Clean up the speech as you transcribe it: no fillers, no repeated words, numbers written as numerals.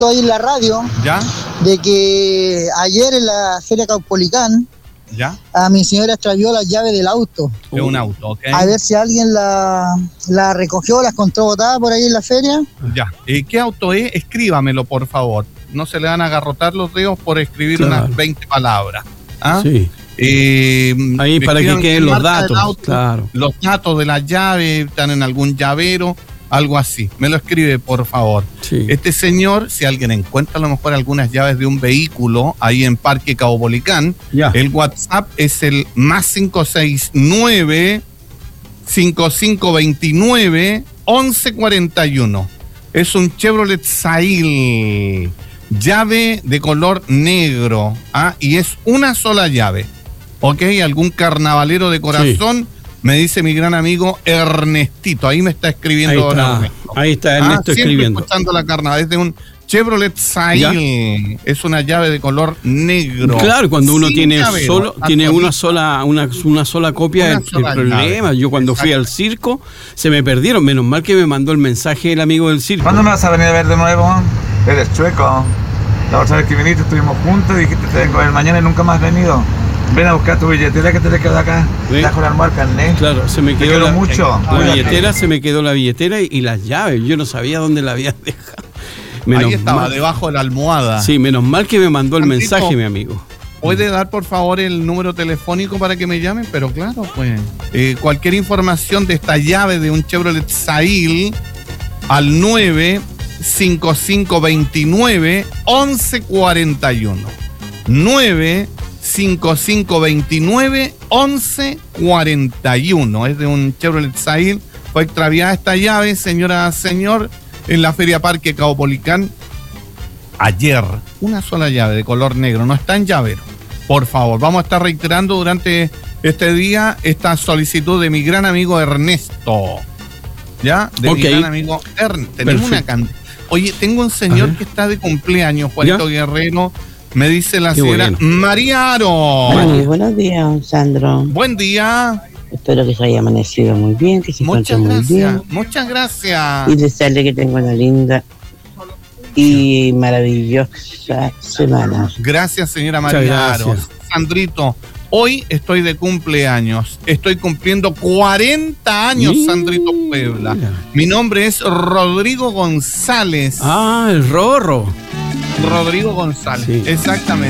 ahí en la radio, ¿Ya? de que ayer en la Feria Caupolicán, ¿Ya? a mi señora extravió las llaves del auto. De un auto, ¿ok? A ver si alguien la recogió, la encontró botada por ahí en la feria. Ya. ¿Qué auto es? Escríbamelo, por favor. No se le van a agarrotar los dedos por escribir Claro. unas 20 palabras. ¿Ah? Sí. Ahí para que queden los datos. Auto, claro. Los datos de la llave, están en algún llavero, algo así. Me lo escribe, por favor. Sí. Este señor, si alguien encuentra a lo mejor algunas llaves de un vehículo ahí en Parque Caupolicán, Ya. el WhatsApp es el +569 5529 1141. Es un Chevrolet Sail, llave de color negro, y es una sola llave. ¿Ok? Algún carnavalero de corazón, me dice mi gran amigo Ernestito. Ahí me está escribiendo Ernesto. Ahí está Ernesto escribiendo. Escuchando la carnaval. Es de un Chevrolet Sail. Es una llave de color negro. Claro, cuando uno Sin tiene llavero, tiene una sola copia, el problema. llave. Yo cuando fui al circo se me perdieron. Menos mal que me mandó el mensaje el amigo del circo. ¿Cuándo me vas a venir a ver de nuevo? Eres chueco. La otra vez que viniste estuvimos juntos y dijiste te vengo a ver mañana y nunca más has venido. Ven a buscar tu billetera que te quedó acá. ¿Sí? Dejo el almuerzo, carnet. Claro, se me Te quedó quiero mucho. la billetera, se me quedó la billetera y las llaves. Yo no sabía dónde la había dejado. Ahí estaba, debajo de la almohada. Sí, menos mal que me mandó el Sandrito, mensaje, mi amigo. ¿Puede dar, por favor, el número telefónico para que me llamen? Pero claro, pues, cualquier información de esta llave de un Chevrolet Sail al 95529 1141. 95529 1141. Es de un Chevrolet Sail. Fue extraviada esta llave, señora, señor, en la Feria Parque Caupolicán ayer. Una sola llave de color negro, no está en llavero. Por favor, vamos a estar reiterando durante este día esta solicitud de mi gran amigo Ernesto. ¿Ya? De mi gran amigo Ernesto. Tenemos una cantidad. Oye, tengo un señor que está de cumpleaños, Juanito Guerrero. Me dice la señora María Aro. Buenos días, Sandro. Buen día. Espero que se haya amanecido muy bien, que se encuentre muy bien. Muchas gracias. Y desearle que tenga una linda y maravillosa semana. Gracias, señora María Aro. Sandrito, hoy estoy de cumpleaños. Estoy cumpliendo 40 años, Sandrito Puebla. Mi nombre es Rodrigo González. Ah, el Rorro. Rodrigo González, exactamente.